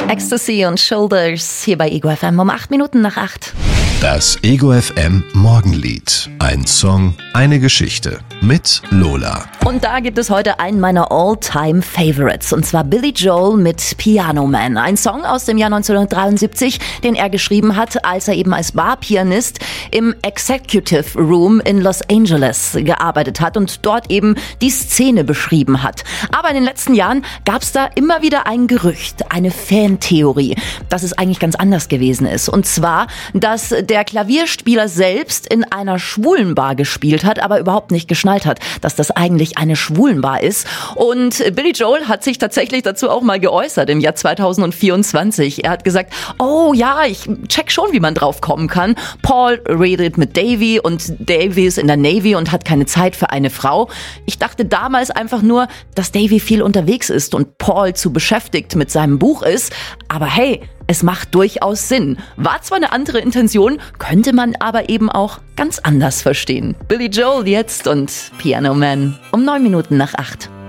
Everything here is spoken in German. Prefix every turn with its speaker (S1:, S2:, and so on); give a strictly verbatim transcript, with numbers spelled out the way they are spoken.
S1: Ecstasy und Shoulders hier bei Ego F M um acht Minuten nach acht.
S2: Das Ego F M Morgenlied. Ein Song, eine Geschichte mit Lola.
S1: Und da gibt es heute einen meiner All-Time-Favorites, und zwar Billy Joel mit Piano Man. Ein Song aus dem Jahr neunzehnhundertdreiundsiebzig, den er geschrieben hat, als er eben als Barpianist im Executive Room in Los Angeles gearbeitet hat und dort eben die Szene beschrieben hat. Aber in den letzten Jahren gab es da immer wieder ein Gerücht, eine Fantheorie, dass es eigentlich ganz anders gewesen ist. Und zwar, dass der Klavierspieler selbst in einer Schwulenbar gespielt hat, aber überhaupt nicht geschnallt hat, dass das eigentlich eine Schwulenbar ist. Und Billy Joel hat sich tatsächlich dazu auch mal geäußert im Jahr zweitausendvierundzwanzig. Er hat gesagt, oh ja, ich check schon, wie man drauf kommen kann. Paul redet mit Davy und Davy ist in der Navy und hat keine Zeit für eine Frau. Ich dachte damals einfach nur, dass Davy viel unterwegs ist und Paul zu beschäftigt mit seinem Buch ist. Aber hey, es macht durchaus Sinn. War zwar eine andere Intention, könnte man aber eben auch ganz anders verstehen. Billy Joel jetzt und Piano Man um neun Minuten nach acht.